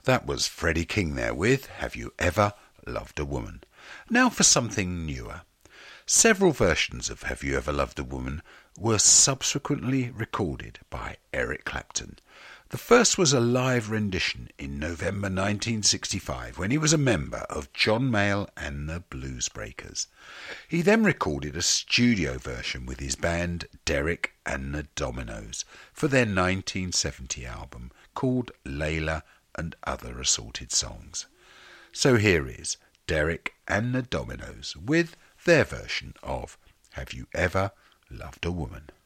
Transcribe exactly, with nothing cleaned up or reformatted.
That was Freddie King there with Have You Ever Loved a Woman? Now for something newer. Several versions of Have You Ever Loved a Woman were subsequently recorded by Eric Clapton. The first was a live rendition in November nineteen sixty-five when he was a member of John Mayall and the Bluesbreakers. He then recorded a studio version with his band Derek and the Dominos for their nineteen seventy album called Layla and Other Assorted Songs. So here is Derek and the Dominos with their version of Have You Ever Loved a Woman?